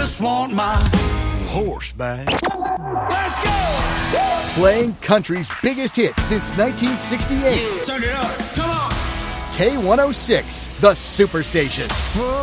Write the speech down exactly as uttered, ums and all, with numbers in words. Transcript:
just want my horse back. Let's go! Playing country's biggest hits since nineteen sixty-eight. Turn it up. Come on. K one oh six, the Superstation.